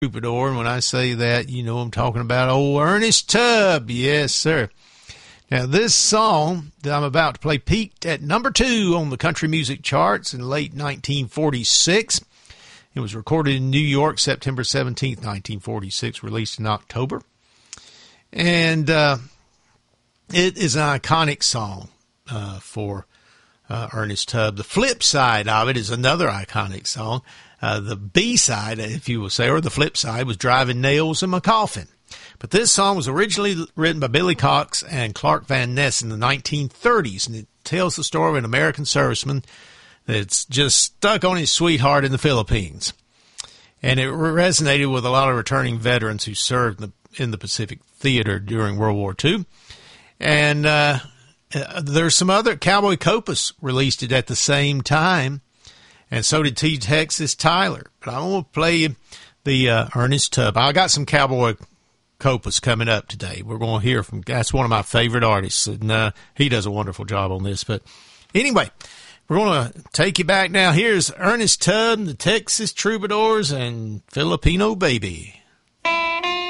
Troubadour, and when I say that, you know I'm talking about old Ernest Tubb. Yes, sir. Now, this song that I'm about to play peaked at number 2 on the country music charts in late 1946. It was recorded in New York, September 17th, 1946, released in October. And it is an iconic song for Ernest Tubb. The flip side of it is another iconic song. The B-side, if you will say, or the flip side, was Driving Nails in My Coffin. But this song was originally written by Billy Cox and Clark Van Ness in the 1930s, and it tells the story of an American serviceman that's just stuck on his sweetheart in the Philippines. And it resonated with a lot of returning veterans who served in the Pacific Theater during World War II. And there's some other. Cowboy Copas released it at the same time, and so did T. Texas Tyler. But I want to play you the Ernest Tubb. I got some Cowboy Copas coming up today. We're going to hear from, that's one of my favorite artists, and he does a wonderful job on this. But anyway, we're going to take you back now. Here's Ernest Tubb, the Texas Troubadours, and Filipino Baby.